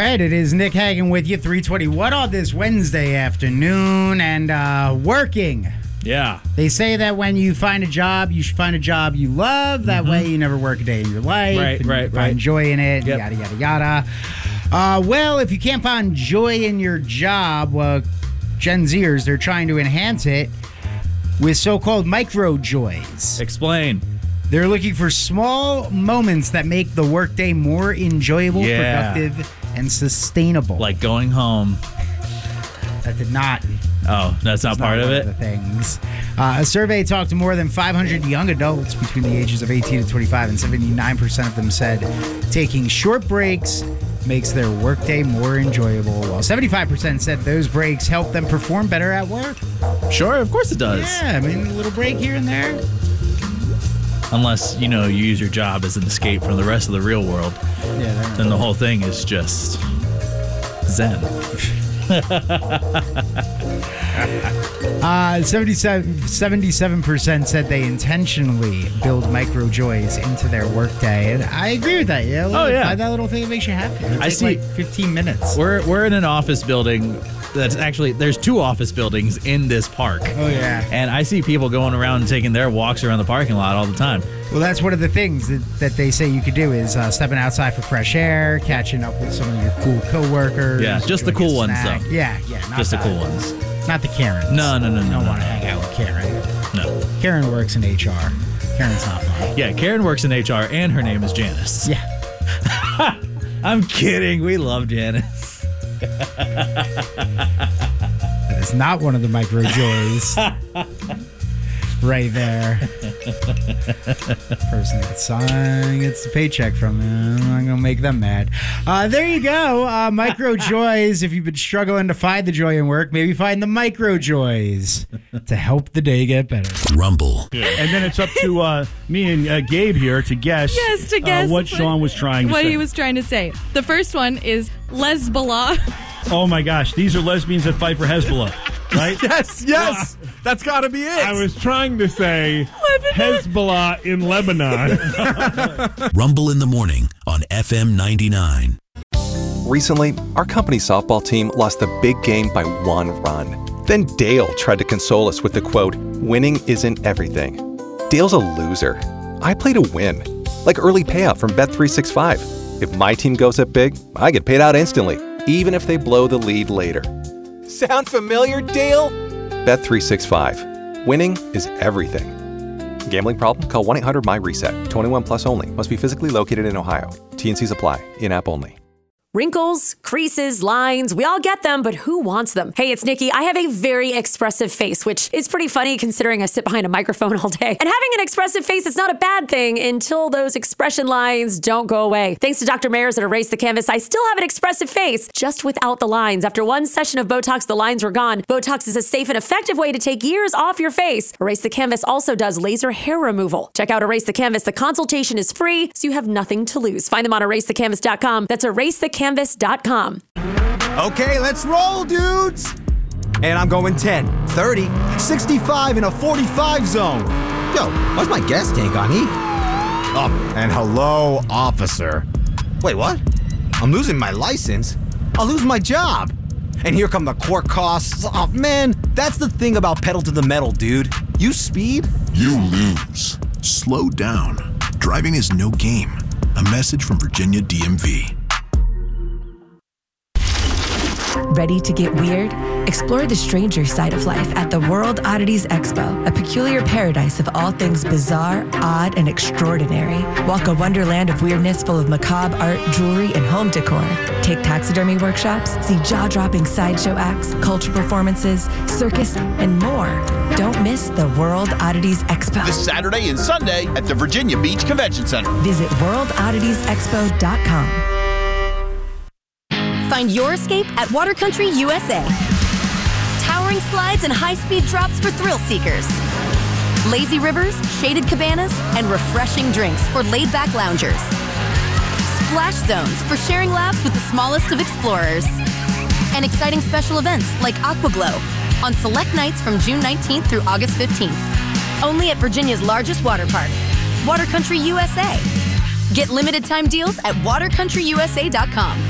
right, it is Nick Hagan with you, 321 on this Wednesday afternoon, and working. Yeah. They say that when you find a job, you should find a job you love. That way you never work a day in your life. Right. Find joy in it, Yep. yada, yada, yada. Well, if you can't find joy in your job, Gen Zers, they're trying to enhance it with so-called micro joys. Explain. They're looking for small moments that make the workday more enjoyable, productive, and sustainable. Like going home. That did not. Oh, that's not part of one it? the things. A survey talked to more than 500 young adults between the ages of 18 and 25, and 79% of them said taking short breaks makes their workday more enjoyable, while 75% said those breaks help them perform better at work. Sure, of course it does. Yeah, I mean, a little break here and there. Unless, you use your job as an escape from the rest of the real world. Yeah, Then the whole thing is just zen. 77% said they intentionally build micro joys into their workday, and I agree with that. Yeah, find that little thing that makes you happy. It'll take like 15 minutes. We're in an office building that's actually, there's 2 office buildings in this park. Oh yeah, and I see people going around and taking their walks around the parking lot all the time. Well, that's one of the things that they say you could do is stepping outside for fresh air, catching up with some of your cool coworkers. Yeah, just the cool ones though. Yeah, not just the cool ones. Not the Karens. No. You don't want to hang out with Karen. No. Karen works in HR. Karen's not fun. Yeah, Karen works in HR, and her name is Janice. Yeah. I'm kidding. We love Janice. That is not one of the micro joys. Right there. Person that gets the paycheck from them. I'm not going to make them mad. There you go. Micro joys. If you've been struggling to find the joy in work, maybe find the micro joys to help the day get better. Rumble. Yeah. And then it's up to me and Gabe here to guess, what Sean was trying to say. What he was trying to say. The first one is Lesbala. Oh my gosh, these are lesbians that fight for Hezbollah, right? Yes. That's got to be it. I was trying to say Hezbollah in Lebanon. Rumble in the morning on FM 99. Recently, our company's softball team lost the big game by 1 run. Then Dale tried to console us with the quote, "Winning isn't everything." Dale's a loser. I play to win, like early payout from Bet365. If my team goes up big, I get paid out instantly, even if they blow the lead later. Sound familiar, Dale? Bet365. Winning is everything. Gambling problem? Call 1-800-MY-RESET. 21 plus only. Must be physically located in Ohio. T&Cs apply. In-app only. Wrinkles, creases, lines, we all get them, but who wants them? Hey, it's Nikki. I have a very expressive face, which is pretty funny considering I sit behind a microphone all day. And having an expressive face is not a bad thing until those expression lines don't go away. Thanks to Dr. Mayers at Erase the Canvas, I still have an expressive face, just without the lines. After 1 session of Botox, the lines were gone. Botox is a safe and effective way to take years off your face. Erase the Canvas also does laser hair removal. Check out Erase the Canvas. The consultation is free, so you have nothing to lose. Find them on erasethecanvas.com. That's erasethecanvas.com. Okay, let's roll, dudes! And I'm going 10, 30, 65 in a 45 zone. Yo, what's my gas tank on E? Oh, and hello, officer. Wait, what? I'm losing my license? I'll lose my job. And here come the court costs. Oh, man, that's the thing about pedal to the metal, dude. You speed, you lose. Slow down. Driving is no game. A message from Virginia DMV. Ready to get weird? Explore the stranger side of life at the World Oddities Expo, a peculiar paradise of all things bizarre, odd, and extraordinary. Walk a wonderland of weirdness full of macabre art, jewelry, and home decor. Take taxidermy workshops, see jaw-dropping sideshow acts, culture performances, circus, and more. Don't miss the World Oddities Expo. This Saturday and Sunday at the Virginia Beach Convention Center. Visit worldodditiesexpo.com. Find your escape at Water Country USA. Towering slides and high-speed drops for thrill seekers. Lazy rivers, shaded cabanas, and refreshing drinks for laid-back loungers. Splash zones for sharing laps with the smallest of explorers. And exciting special events like Aquaglow on select nights from June 19th through August 15th. Only at Virginia's largest water park, Water Country USA. Get limited time deals at watercountryusa.com.